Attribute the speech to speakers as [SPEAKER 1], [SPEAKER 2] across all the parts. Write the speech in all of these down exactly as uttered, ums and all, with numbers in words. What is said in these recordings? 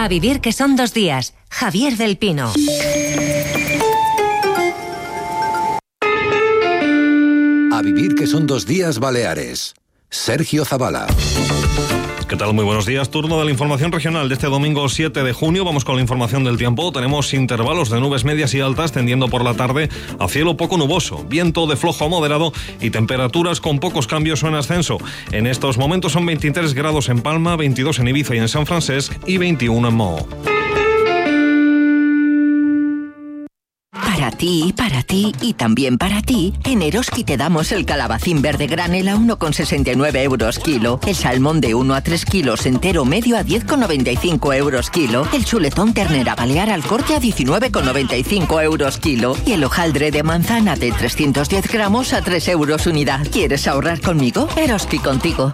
[SPEAKER 1] vivir que son dos días. Javier del Pino.
[SPEAKER 2] A vivir que son dos días Baleares. Sergio Zavala.
[SPEAKER 3] ¿Qué tal? Muy buenos días. Turno de la información regional de este domingo siete de junio. Vamos con la información del tiempo. Tenemos intervalos de nubes medias y altas tendiendo por la tarde a cielo poco nuboso, viento de flojo a moderado y temperaturas con pocos cambios o en ascenso. En estos momentos son veintitrés grados en Palma, veintidós en Ibiza y en San Francesc y veintiuno en Moo.
[SPEAKER 4] Para ti, para ti y también para ti, en Eroski te damos el calabacín verde granel a uno con sesenta y nueve euros kilo, el salmón de uno a tres kilos entero medio a diez con noventa y cinco euros kilo, el chuletón ternera balear al corte a diecinueve con noventa y cinco euros kilo y el hojaldre de manzana de trescientos diez gramos a tres euros unidad. ¿Quieres ahorrar conmigo? Eroski contigo.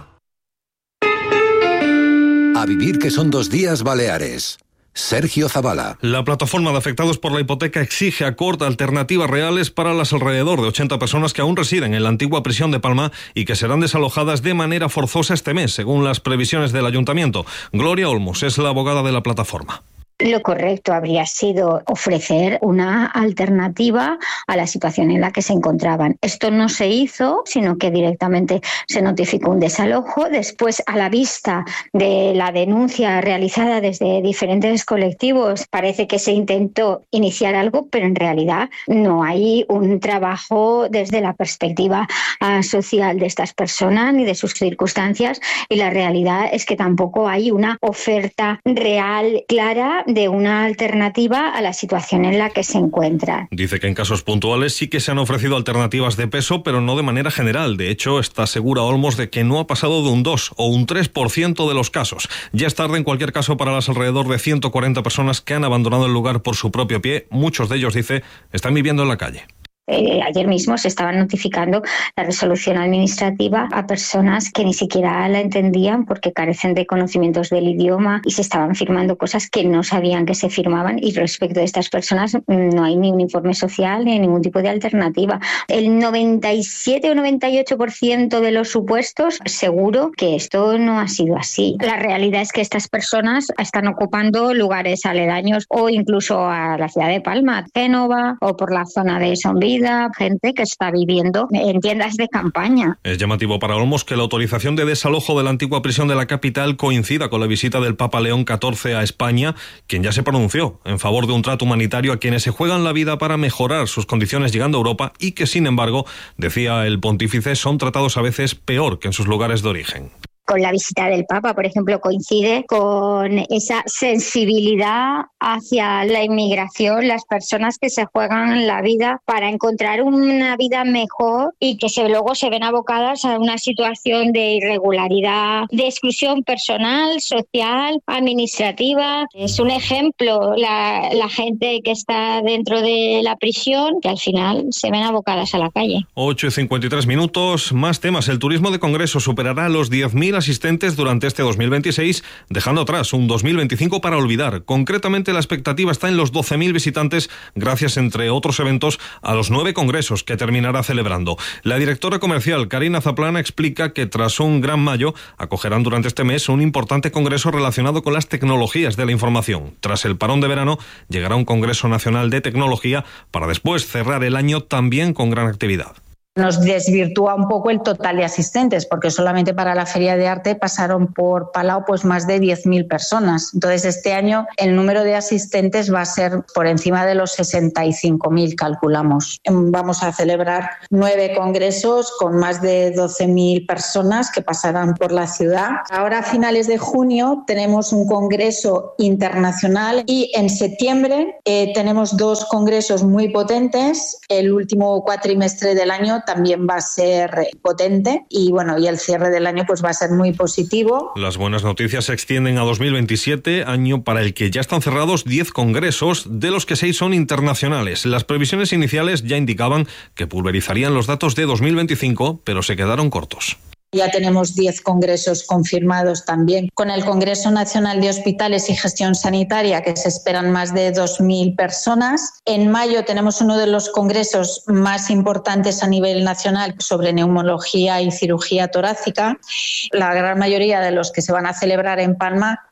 [SPEAKER 2] A vivir que son dos días Baleares. Sergio Zavala.
[SPEAKER 3] La plataforma de afectados por la hipoteca exige a Cort alternativas reales para las alrededor de ochenta personas que aún residen en la antigua prisión de Palma y que serán desalojadas de manera forzosa este mes, según las previsiones del ayuntamiento. Gloria Olmos es la abogada de la plataforma.
[SPEAKER 5] Lo correcto habría sido ofrecer una alternativa a la situación en la que se encontraban. Esto no se hizo, sino que directamente se notificó un desalojo. Después, a la vista de la denuncia realizada desde diferentes colectivos, parece que se intentó iniciar algo, pero en realidad no hay un trabajo desde la perspectiva uh, social de estas personas ni de sus circunstancias, y la realidad es que tampoco hay una oferta real, clara, de una alternativa a la situación en la que se encuentran.
[SPEAKER 3] Dice que en casos puntuales sí que se han ofrecido alternativas de peso, pero no de manera general. De hecho, está segura Olmos de que no ha pasado de un dos o un tres por ciento de los casos. Ya es tarde en cualquier caso para las alrededor de ciento cuarenta personas que han abandonado el lugar por su propio pie. Muchos de ellos, dice, están viviendo en la calle.
[SPEAKER 5] Eh, ayer mismo se estaban notificando la resolución administrativa a personas que ni siquiera la entendían porque carecen de conocimientos del idioma, y se estaban firmando cosas que no sabían que se firmaban, y respecto de estas personas no hay ni un informe social ni ningún tipo de alternativa. El noventa y siete o noventa y ocho por ciento de los supuestos seguro que esto no ha sido así. La realidad es que estas personas están ocupando lugares aledaños o incluso a la ciudad de Palma, Génova o por la zona de Sonville, gente que está viviendo en tiendas de campaña.
[SPEAKER 3] Es llamativo para Olmos que la autorización de desalojo de la antigua prisión de la capital coincida con la visita del Papa León catorce a España, quien ya se pronunció en favor de un trato humanitario a quienes se juegan la vida para mejorar sus condiciones llegando a Europa y que, sin embargo, decía el pontífice, son tratados a veces peor que en sus lugares de origen.
[SPEAKER 5] Con la visita del Papa, por ejemplo, coincide con esa sensibilidad hacia la inmigración, las personas que se juegan la vida para encontrar una vida mejor y que se, luego se ven abocadas a una situación de irregularidad, de exclusión personal, social, administrativa. Es un ejemplo la, la gente que está dentro de la prisión, que al final se ven abocadas a la calle.
[SPEAKER 3] ocho y cincuenta y tres minutos, más temas. El turismo de congreso superará los diez mil asistentes durante este dos mil veintiséis, dejando atrás un dos mil veinticinco para olvidar. Concretamente, la expectativa está en los doce mil visitantes, gracias, entre otros eventos, a los nueve congresos que terminará celebrando. La directora comercial, Karina Zaplana, explica que tras un gran mayo, acogerán durante este mes un importante congreso relacionado con las tecnologías de la información. Tras el parón de verano, llegará un Congreso Nacional de Tecnología para después cerrar el año también con gran actividad.
[SPEAKER 6] Nos desvirtúa un poco el total de asistentes, porque solamente para la Feria de Arte pasaron por Palau pues más de diez mil personas. Entonces, este año el número de asistentes va a ser por encima de los sesenta y cinco mil, calculamos. Vamos a celebrar nueve congresos con más de doce mil personas que pasarán por la ciudad. Ahora, a finales de junio, tenemos un congreso internacional y en septiembre eh, tenemos dos congresos muy potentes. El último cuatrimestre del año también va a ser potente y bueno, y el cierre del año pues va a ser muy positivo.
[SPEAKER 3] Las buenas noticias se extienden a dos mil veintisiete, año para el que ya están cerrados diez congresos, de los que seis son internacionales. Las previsiones iniciales ya indicaban que pulverizarían los datos de dos mil veinticinco, pero se quedaron cortos.
[SPEAKER 6] Ya tenemos diez congresos confirmados también. Con el Congreso Nacional de Hospitales y Gestión Sanitaria, que se esperan más de dos mil personas. En mayo tenemos uno de los congresos más importantes a nivel nacional sobre neumología y cirugía torácica. La gran mayoría de los que se van a celebrar en Palma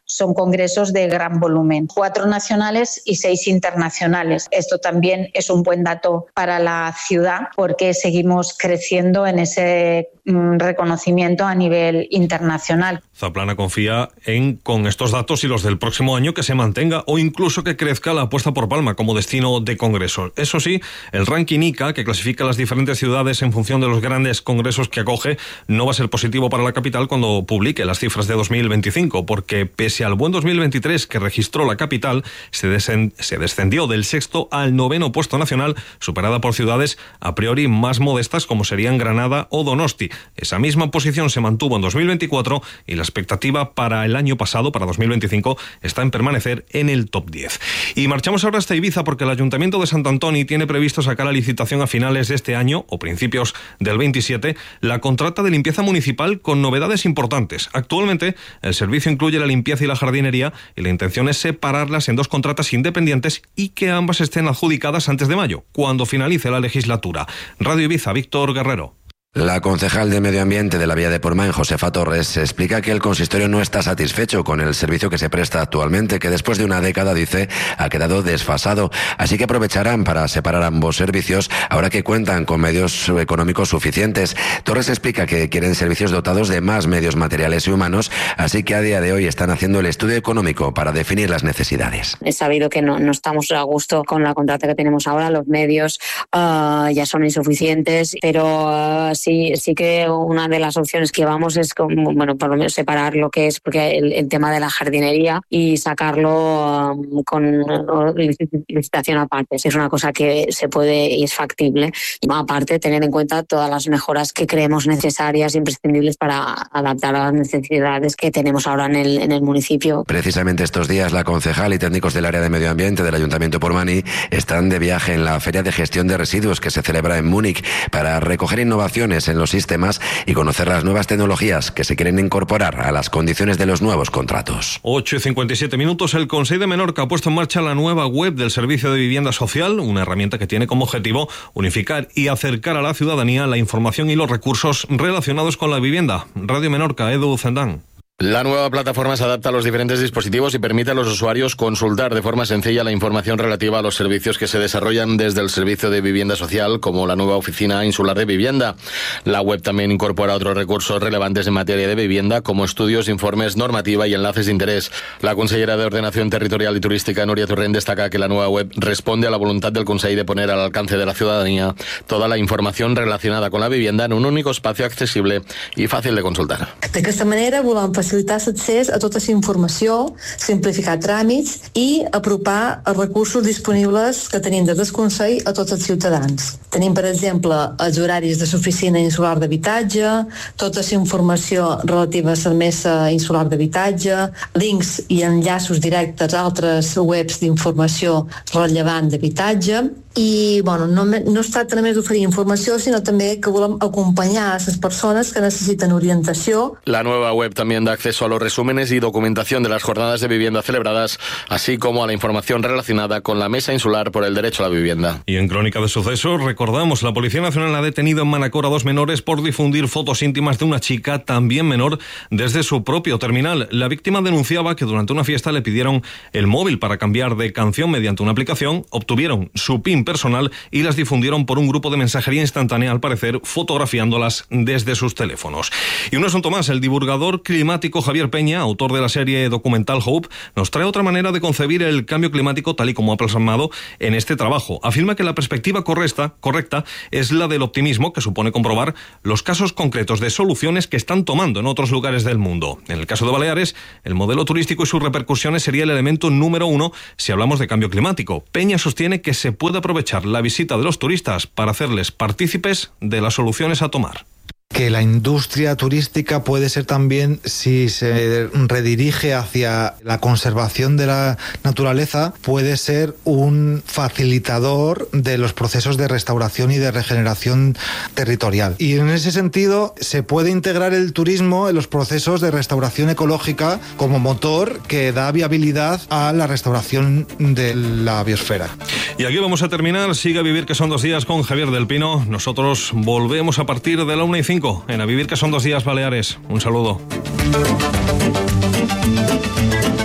[SPEAKER 6] son congresos de gran volumen, cuatro nacionales y seis internacionales. Esto también es un buen dato para la ciudad porque seguimos creciendo en ese mm, reconocimiento a nivel internacional.
[SPEAKER 3] Zaplana confía en, con estos datos y los del próximo año, que se mantenga o incluso que crezca la apuesta por Palma como destino de congresos. Eso sí, el ranking I C A, que clasifica las diferentes ciudades en función de los grandes congresos que acoge, no va a ser positivo para la capital cuando publique las cifras de dos mil veinticinco, porque pese al buen dos mil veintitrés que registró la capital, se, desen, se descendió del sexto al noveno puesto nacional, superada por ciudades a priori más modestas como serían Granada o Donosti. Esa misma posición se mantuvo en dos mil veinticuatro y la expectativa para el año pasado, para dos mil veinticinco, está en permanecer en el top diez. Y marchamos ahora hasta Ibiza porque el Ayuntamiento de Sant Antoni tiene previsto sacar a licitación a finales de este año o principios del veintisiete la contrata de limpieza municipal con novedades importantes. Actualmente el servicio incluye la limpieza y la jardinería y la intención es separarlas en dos contratas independientes y que ambas estén adjudicadas antes de mayo, cuando finalice la legislatura. Radio Ibiza, Víctor Guerrero.
[SPEAKER 7] La concejal de Medio Ambiente de la Vía de Portmany, Josefa Torres, explica que el consistorio no está satisfecho con el servicio que se presta actualmente, que después de una década, dice, ha quedado desfasado. Así que aprovecharán para separar ambos servicios ahora que cuentan con medios económicos suficientes. Torres explica que quieren servicios dotados de más medios materiales y humanos, así que a día de hoy están haciendo el estudio económico para definir las necesidades.
[SPEAKER 8] He sabido que no, no estamos a gusto con la contrata que tenemos ahora, los medios uh, ya son insuficientes, pero uh, Sí, sí que una de las opciones que vamos es, como, bueno, por lo menos separar lo que es porque el, el tema de la jardinería y sacarlo um, con licitación aparte. Es una cosa que se puede y es factible. Aparte, tener en cuenta todas las mejoras que creemos necesarias e imprescindibles para adaptar a las necesidades que tenemos ahora en el, en el municipio.
[SPEAKER 7] Precisamente estos días, la concejal y técnicos del área de medio ambiente del Ayuntamiento de Portmany están de viaje en la Feria de Gestión de Residuos que se celebra en Múnich para recoger innovaciones en los sistemas y conocer las nuevas tecnologías que se quieren incorporar a las condiciones de los nuevos contratos.
[SPEAKER 3] ocho y cincuenta y siete minutos. El Consell de Menorca ha puesto en marcha la nueva web del Servicio de Vivienda Social, una herramienta que tiene como objetivo unificar y acercar a la ciudadanía la información y los recursos relacionados con la vivienda. Radio Menorca, Edu Zendán.
[SPEAKER 9] La nueva plataforma se adapta a los diferentes dispositivos y permite a los usuarios consultar de forma sencilla la información relativa a los servicios que se desarrollan desde el Servicio de Vivienda Social, como la nueva Oficina Insular de Vivienda. La web también incorpora otros recursos relevantes en materia de vivienda, como estudios, informes, normativa y enlaces de interés. La consellera de Ordenación Territorial y Turística, Núria Torrent, destaca que la nueva web responde a la voluntad del Consell de poner al alcance de la ciudadanía toda la información relacionada con la vivienda en un único espacio accesible y fácil de consultar.
[SPEAKER 10] De esta manera volem facilitar l'accés a tota la informació, simplificar tràmits i apropar els recursos disponibles que tenim des del Consell a tots els ciutadans. Tenim, per exemple, els horaris de l'oficina insular d'habitatge, tota la informació relativa a la mesa insular d'habitatge, links i enllaços directes a altres webs d'informació rellevant d'habitatge. I bueno, no, no es tracta només d'oferir informació, sinó també que volem acompanyar a les persones que necessiten orientació.
[SPEAKER 9] La nueva web también da acceso a los resúmenes y documentación de las jornadas de vivienda celebradas, así como a la información relacionada con la Mesa Insular por el Derecho a la Vivienda.
[SPEAKER 3] Y en crónica de sucesos, recordamos, la Policía Nacional ha detenido en Manacor a dos menores por difundir fotos íntimas de una chica, también menor, desde su propio terminal. La víctima denunciaba que durante una fiesta le pidieron el móvil para cambiar de canción mediante una aplicación, obtuvieron su PIN personal y las difundieron por un grupo de mensajería instantánea, al parecer fotografiándolas desde sus teléfonos. Y un asunto más, el divulgador climático Javier Peña, autor de la serie documental Hope, nos trae otra manera de concebir el cambio climático tal y como ha plasmado en este trabajo. Afirma que la perspectiva correcta, correcta es la del optimismo, que supone comprobar los casos concretos de soluciones que están tomando en otros lugares del mundo. En el caso de Baleares, el modelo turístico y sus repercusiones sería el elemento número uno si hablamos de cambio climático. Peña sostiene que se puede aprovechar la visita de los turistas para hacerles partícipes de las soluciones a tomar.
[SPEAKER 11] Que la industria turística puede ser también, si se redirige hacia la conservación de la naturaleza, puede ser un facilitador de los procesos de restauración y de regeneración territorial. Y en ese sentido se puede integrar el turismo en los procesos de restauración ecológica como motor que da viabilidad a la restauración de la biosfera.
[SPEAKER 3] Y aquí vamos a terminar. Sigue A Vivir, que son dos días, con Javier del Pino. Nosotros volvemos a partir de la una y cinco en A Vivir, que son dos días, Baleares. Un saludo.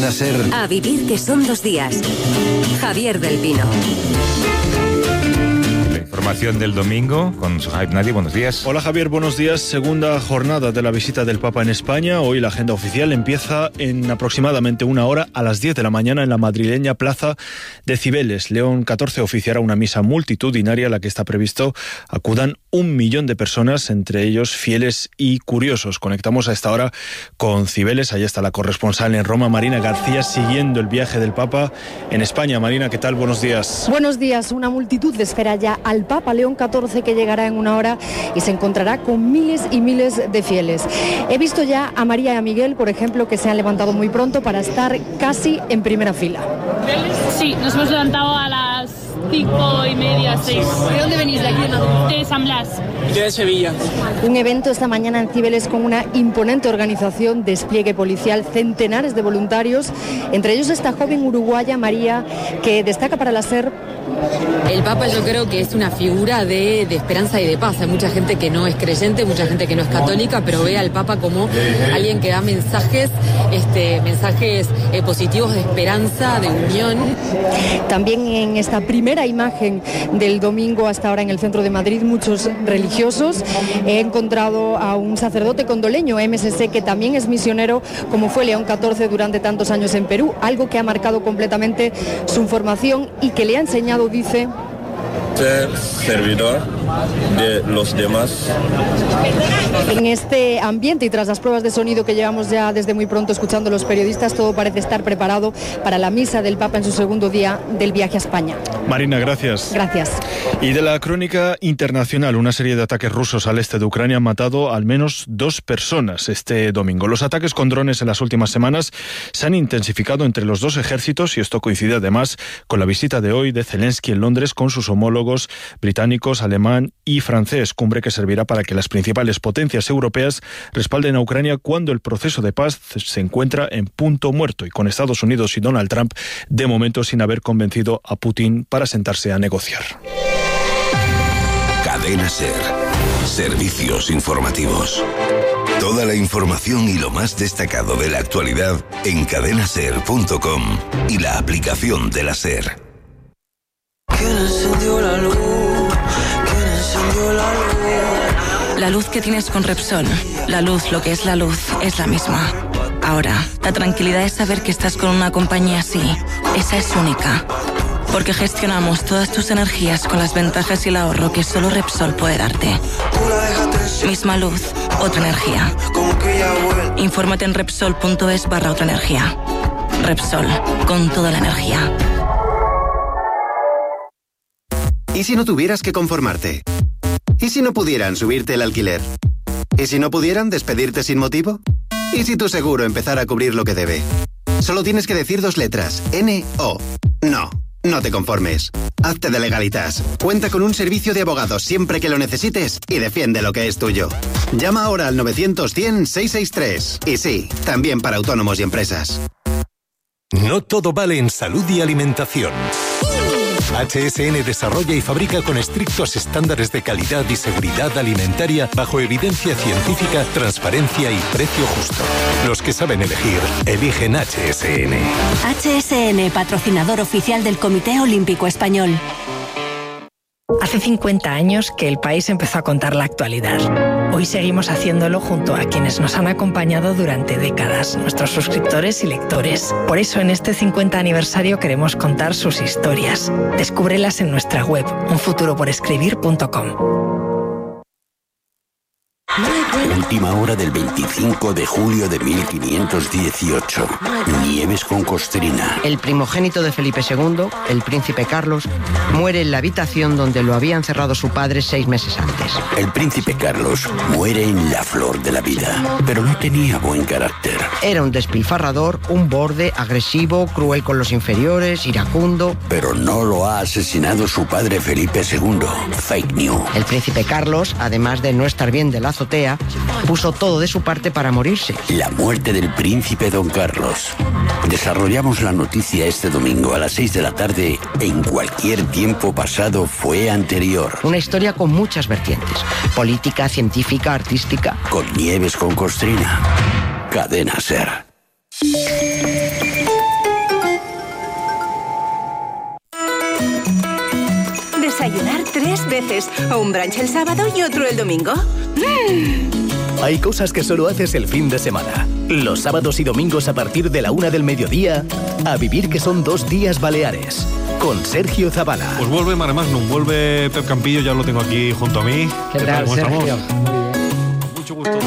[SPEAKER 2] Cadena SER.
[SPEAKER 1] A vivir que son dos días. Javier del Pino.
[SPEAKER 12] Información del domingo con Suhaib Nadi. Buenos días.
[SPEAKER 13] Hola Javier, buenos días. Segunda jornada de la visita del Papa en España. Hoy la agenda oficial empieza en aproximadamente una hora a las diez de la mañana en la madrileña plaza de Cibeles. León catorce oficiará una misa multitudinaria a la que está previsto acudan un millón de personas, entre ellos fieles y curiosos. Conectamos a esta hora con Cibeles. Allí está la corresponsal en Roma, Marina García, siguiendo el viaje del Papa en España. Marina, ¿qué tal? Buenos días.
[SPEAKER 14] Buenos días. Una multitud le espera ya al Papa León catorce, que llegará en una hora y se encontrará con miles y miles de fieles. He visto ya a María y a Miguel, por ejemplo, que se han levantado muy pronto para estar casi en primera fila.
[SPEAKER 15] Sí, nos hemos levantado a las cinco y media, seis.
[SPEAKER 14] ¿De dónde venís? ¿De aquí de Madrid?
[SPEAKER 15] De San Blas.
[SPEAKER 16] De Sevilla.
[SPEAKER 14] Un evento esta mañana en Cibeles con una imponente organización, despliegue policial, centenares de voluntarios. Entre ellos esta joven uruguaya, María, que destaca para la SER.
[SPEAKER 17] El Papa, yo creo que es una figura de, de esperanza y de paz. Hay mucha gente que no es creyente, mucha gente que no es católica, pero ve al Papa como alguien que da mensajes, este, mensajes eh, positivos de esperanza, de unión.
[SPEAKER 14] También en esta primera imagen del domingo hasta ahora en el centro de Madrid, muchos religiosos. He encontrado a un sacerdote condoleño, M S C, que también es misionero, como fue León catorce durante tantos años en Perú, algo que ha marcado completamente su formación y que le ha enseñado, dice,
[SPEAKER 18] ser servidor de los demás.
[SPEAKER 14] En este ambiente y tras las pruebas de sonido que llevamos ya desde muy pronto escuchando los periodistas, todo parece estar preparado para la misa del Papa en su segundo día del viaje a España.
[SPEAKER 13] Marina, gracias.
[SPEAKER 14] Gracias.
[SPEAKER 13] Y de la crónica internacional, una serie de ataques rusos al este de Ucrania han matado al menos dos personas este domingo. Los ataques con drones en las últimas semanas se han intensificado entre los dos ejércitos y esto coincide además con la visita de hoy de Zelensky en Londres con sus homólogos británicos, alemán y francés, cumbre que servirá para que las principales potencias europeas respalden a Ucrania cuando el proceso de paz se encuentra en punto muerto y con Estados Unidos y Donald Trump de momento sin haber convencido a Putin para sentarse a negociar.
[SPEAKER 19] Cadena SER. Servicios informativos. Toda la información y lo más destacado de la actualidad en cadena ser punto com y la aplicación de la SER.
[SPEAKER 20] ¿Quién encendió la luz? ¿Quién encendió la luz?
[SPEAKER 21] La luz que tienes con Repsol, la luz, lo que es la luz, es la misma. Ahora, la tranquilidad es saber que estás con una compañía así. Esa es única. Porque gestionamos todas tus energías con las ventajas y el ahorro que solo Repsol puede darte. Misma luz, otra energía. Infórmate en Repsol punto es barra otra energía. Repsol, con toda la energía.
[SPEAKER 22] ¿Y si no tuvieras que conformarte? ¿Y si no pudieran subirte el alquiler? ¿Y si no pudieran despedirte sin motivo? ¿Y si tu seguro empezara a cubrir lo que debe? Solo tienes que decir dos letras, N O. No, no te conformes. Hazte de Legalitas. Cuenta con un servicio de abogados siempre que lo necesites y defiende lo que es tuyo. Llama ahora al novecientos cien seiscientos sesenta y tres. Y sí, también para autónomos y empresas.
[SPEAKER 23] No todo vale en salud y alimentación. H S N desarrolla y fabrica con estrictos estándares de calidad y seguridad alimentaria bajo evidencia científica, transparencia y precio justo. Los que saben elegir, eligen H S N.
[SPEAKER 1] H S N, patrocinador oficial del Comité Olímpico Español.
[SPEAKER 24] Hace cincuenta años que el país empezó a contar la actualidad. Hoy seguimos haciéndolo junto a quienes nos han acompañado durante décadas, nuestros suscriptores y lectores. Por eso en este cincuenta aniversario queremos contar sus historias. Descúbrelas en nuestra web, un futuro por escribir punto com.
[SPEAKER 25] Última hora del veinticinco de julio de mil quinientos dieciocho. Nieves con Costrina.
[SPEAKER 26] El primogénito de Felipe segundo, el príncipe Carlos, muere en la habitación donde lo había encerrado su padre seis meses antes.
[SPEAKER 25] El príncipe Carlos muere en la flor de la vida, pero no tenía buen carácter.
[SPEAKER 26] Era un despilfarrador, un borde, agresivo, cruel con los inferiores, iracundo.
[SPEAKER 25] Pero no lo ha asesinado su padre Felipe segundo. Fake news.
[SPEAKER 26] El príncipe Carlos, además de no estar bien de la azotea, puso todo de su parte para morirse.
[SPEAKER 25] La muerte del príncipe Don Carlos. Desarrollamos la noticia este domingo a las seis de la tarde. En cualquier tiempo pasado fue anterior.
[SPEAKER 26] Una historia con muchas vertientes. Política, científica, artística.
[SPEAKER 25] Con Nieves con Costrina. Cadena SER.
[SPEAKER 4] tres veces, o un brunch el sábado y otro el domingo. Mm.
[SPEAKER 5] Hay cosas que solo haces el fin de semana. Los sábados y domingos a partir de la una del mediodía, a vivir que son dos días baleares. Con Sergio Zavala.
[SPEAKER 3] Pues vuelve Mare Magnum, vuelve Pep Campillo, ya lo tengo aquí junto a mí.
[SPEAKER 6] ¿Qué, ¿Qué tal,
[SPEAKER 3] ¿Cómo
[SPEAKER 6] Sergio?
[SPEAKER 3] estamos?
[SPEAKER 6] Muy bien.
[SPEAKER 3] Mucho gusto.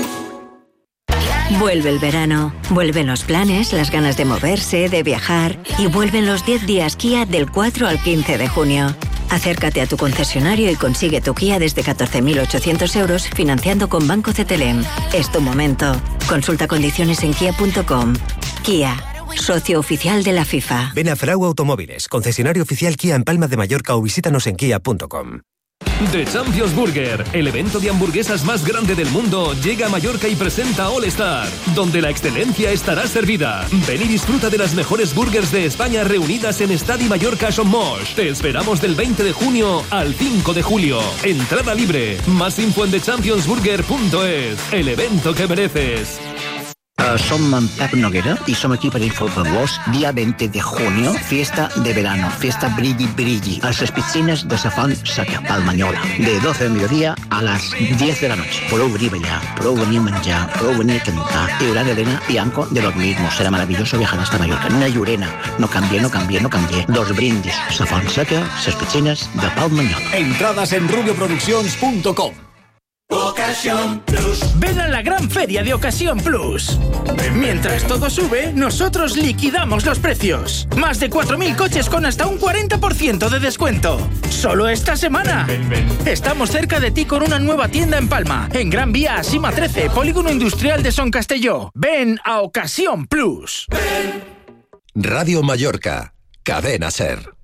[SPEAKER 7] Vuelve el verano, vuelven los planes, las ganas de moverse, de viajar y vuelven los diez días Kia del cuatro al quince de junio. Acércate a tu concesionario y consigue tu Kia desde catorce mil ochocientos euros financiando con Banco C T L M. Es tu momento. Consulta condiciones en kia punto com. Kia, socio oficial de la FIFA.
[SPEAKER 8] Ven a Frau Automóviles, concesionario oficial Kia en Palma de Mallorca o visítanos en kia punto com.
[SPEAKER 16] The Champions Burger, el evento de hamburguesas más grande del mundo, llega a Mallorca y presenta All Star, donde la excelencia estará servida. Ven y disfruta de las mejores burgers de España reunidas en Estadi Mallorca Sommoix. Te esperamos del veinte de junio al cinco de julio. Entrada libre. Más info en the champions burger punto es. El evento que mereces.
[SPEAKER 27] Uh, som en Pep Noguera y som aquí per informar-vos. Dia veinte de junio, fiesta de verano, fiesta Brilli Brilli, a las piscinas de Safón Seca, Palmanyola, de doce del mediodía a las diez de la noche. Podeu venir a ballar, podeu venir a menjar, podeu venir a cantar. Y Gran Elena y Anco de los mismos. Será maravilloso viajar hasta Mallorca. Una llorena, no cambié, no cambié, no cambié. Dos brindis, Safón Seca, las piscinas de Palmanyola.
[SPEAKER 28] Entradas en rubio produccions punto com.
[SPEAKER 29] Ocasión Plus. Ven a la gran feria de Ocasión Plus. Mientras todo sube, nosotros liquidamos los precios. Más de cuatro mil coches con hasta un cuarenta por ciento de descuento. Solo esta semana. Ven, ven, ven. Estamos cerca de ti con una nueva tienda en Palma, en Gran Vía Asima trece, Polígono Industrial de Son Castelló. Ven a Ocasión Plus.
[SPEAKER 2] Radio Mallorca, Cadena SER.